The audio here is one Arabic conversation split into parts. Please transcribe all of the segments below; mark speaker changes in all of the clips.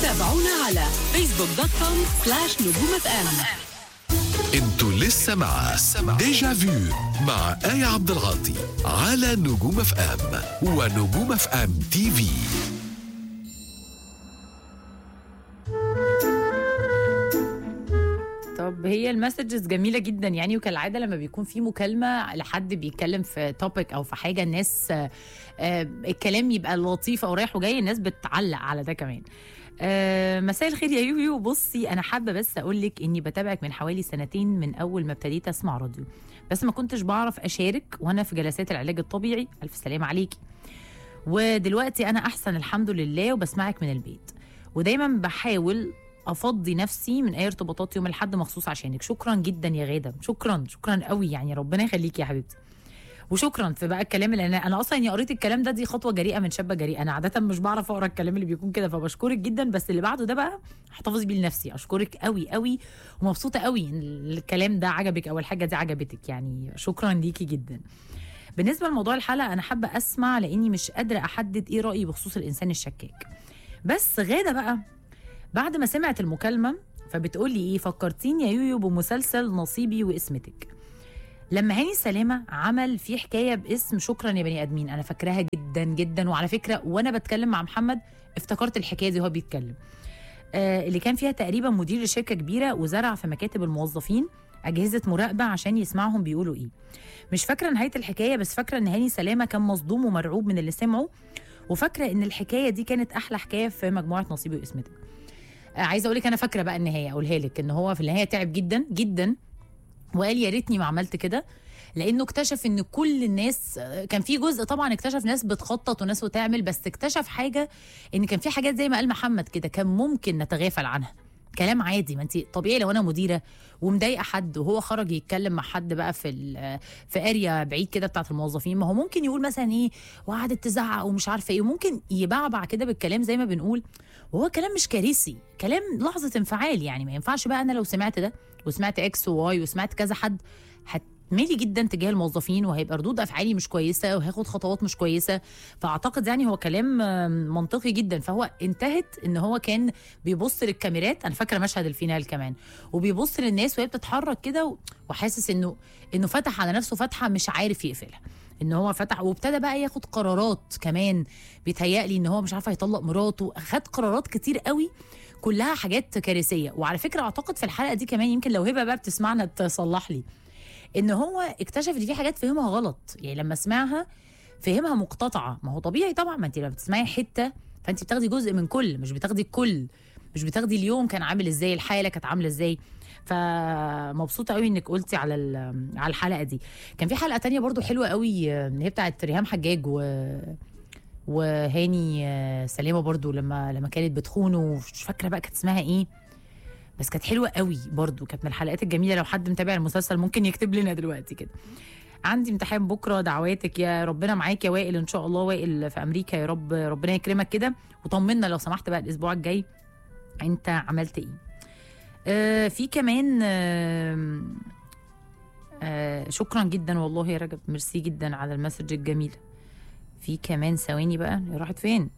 Speaker 1: تابعونا على facebook.com/نجوم FM.
Speaker 2: انتوا لسه مع ديجا فيو مع آية عبد العاطي على نجوم اف ام ونجوم اف ام تي في.
Speaker 3: طب هي المسجز جميلة جدا يعني، وكالعادة لما بيكون في مكالمة لحد بيتكلم في توبيك أو في حاجة الناس الكلام يبقى لطيف أو رايح وجاي، الناس بتعلق على ده كمان. مساء الخير يا يويو. بصي أنا حابة بس أقولك إني بتابعك من حوالي 2 من أول ما ابتديت أسمع راديو، بس ما كنتش بعرف أشارك وأنا في جلسات العلاج الطبيعي. ألف سلام عليكي. ودلوقتي أنا أحسن الحمد لله وبسمعك من البيت، ودايما بحاول افضي نفسي من اي ارتباطات يوم الاحد مخصوص عشانك. شكرا جدا يا غاده، شكرا قوي يعني، ربنا يخليكي يا حبيبتي. وشكرا في بقى الكلام اللي انا اصلا يعني قريت الكلام ده، دي خطوه جريئه من شابه جريئه. انا عاده مش بعرف اقرا الكلام اللي بيكون كده، فبشكرك جدا، بس اللي بعده ده بقى احتفظ بيه لنفسي. اشكرك قوي قوي ومبسوطه قوي ان الكلام ده عجبك او الحاجه دي عجبتك، يعني شكرا ليكي جدا. بالنسبه لموضوع الحلقه انا حابه اسمع لاني مش قادره احدد ايه رايي بخصوص الانسان الشكاك. بس غاده بقى بعد ما سمعت المكالمة فبتقول لي ايه، فكرتين يا يويو بمسلسل نصيبي واسمتك لما هاني سلامة عمل فيه حكاية باسم شكرا يا بني ادمين. انا فاكراها جدا جدا، وعلى فكرة وانا بتكلم مع محمد افتكرت الحكاية دي وهو بيتكلم. اللي كان فيها تقريبا مدير لشركة كبيرة وزرع في مكاتب الموظفين أجهزة مراقبة عشان يسمعهم بيقولوا ايه. مش فاكرة نهاية الحكاية، بس فاكرة ان هاني سلامة كان مصدوم ومرعوب من اللي سمعه، وفاكرة ان الحكاية دي كانت احلى حكاية في مجموعة نصيبي واسمتك. عايزه اقول لك انا فاكره بقى النهايه، اقولها لك ان هو في النهايه تعب جدا جدا وقال يا ريتني ما عملت كده، لانه اكتشف ان كل الناس كان في جزء طبعا اكتشف ناس بتخطط وناس بتعمل، بس اكتشف حاجه ان كان في حاجات زي ما قال محمد كده كان ممكن نتغافل عنها. كلام عادي، ما انت طبيعي لو انا مديره ومضايقه حد وهو خرج يتكلم مع حد بقى في اريا بعيد كده بتاعه الموظفين، ما هو ممكن يقول مثلا ايه وقعدت تزعق ومش عارفه ايه، وممكن يبعبع كده بالكلام زي ما بنقول، وهو كلام مش كارثي، كلام لحظه انفعال يعني. ما ينفعش بقى انا لو سمعت ده وسمعت اكس وواي وسمعت كذا حد ميلي جدا تجاه الموظفين، وهيبقى ردود افعالي مش كويسه وهاخد خطوات مش كويسه. فاعتقد يعني هو كلام منطقي جدا. فهو انتهت ان هو كان بيبص للكاميرات، انا فاكره مشهد الفينال كمان، وبيبص للناس وهي بتتحرك كده وحاسس انه فتح على نفسه فتحه مش عارف يقفلها، ان هو فتح وابتدى بقى ياخد قرارات كمان. بيتهيألي ان هو مش عارفه يطلق مراته، خد قرارات كتير قوي كلها حاجات كارثيه. وعلى فكره اعتقد في الحلقه دي كمان، يمكن لو هبه بقى بتسمعنا تصلح لي، ان هو اكتشف ان في حاجات فهمها غلط. يعني لما سمعها فهمها مقتطعه، ما هو طبيعي طبعا، ما انت لما بتسمعي حته فانت بتاخدي جزء من كل، مش بتاخدي الكل، مش بتاخدي اليوم كان عامل ازاي، الحاله كانت عامله ازاي. فمبسوطه قوي انك قلتي على الحلقه دي. كان في حلقه تانية برضو حلوه قوي، هي بتاعت ريهام حجاج وهاني سلامه برضو، لما كانت بتخونه، مش فاكره بقى كانت اسمها ايه، بس كانت حلوه قوي برضو، كانت من الحلقات الجميله. لو حد متابع المسلسل ممكن يكتب لنا دلوقتي كده. عندي امتحان بكره، دعواتك يا ربنا معاك يا وائل ان شاء الله. وائل في امريكا، يا رب ربنا يكرمك كده، وطمنا لو سمحت بقى الاسبوع الجاي انت عملت ايه. في كمان شكرا جدا والله يا رجب، ميرسي جدا على المسج الجميله. في كمان ثواني بقى، راحت فين؟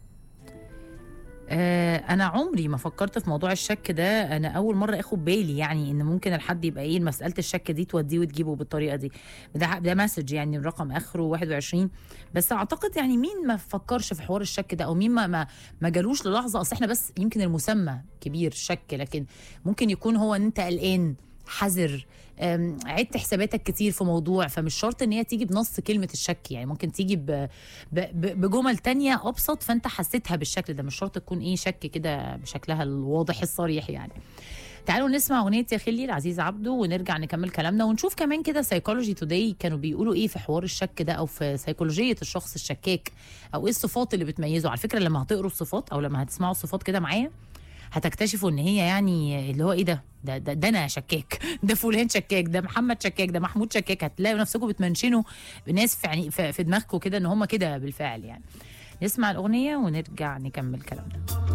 Speaker 3: انا عمري ما فكرت في موضوع الشك ده، انا اول مره اخد بالي يعني ان ممكن الحد يبقى ايه مساله الشك دي توديه وتجيبه بالطريقه دي. ده مسج يعني الرقم اخره 21. بس اعتقد يعني مين ما فكرش في حوار الشك ده، او مين ما جالوش للحظه. اصل احنا بس يمكن المسمى كبير شك، لكن ممكن يكون هو ان انت قلقان حذر، عدت حساباتك كتير في موضوع، فمش شرط ان هي تيجي بنص كلمه الشك، يعني ممكن تيجي بجمل تانية ابسط فانت حسيتها بالشكل ده، مش شرط تكون ايه شك كده بشكلها الواضح الصريح يعني. تعالوا نسمع اغنيه يا خلي العزيز عبده ونرجع نكمل كلامنا، ونشوف كمان كده سايكولوجي توداي كانوا بيقولوا ايه في حوار الشك ده، او في سيكولوجيه الشخص الشكاك، او ايه الصفات اللي بتميزه. على فكره لما هتقروا الصفات او لما هتسمعوا الصفات كده معايا هتكتشفوا ان هي يعني اللي هو ايه ده انا شكاك، ده فلان شكاك، ده محمد شكاك، ده محمود شكاك. هتلاقوا نفسكم بتمنشنوا بناس في دماغكم كده ان هم كده بالفعل يعني. نسمع الاغنيه ونرجع نكمل كلامنا.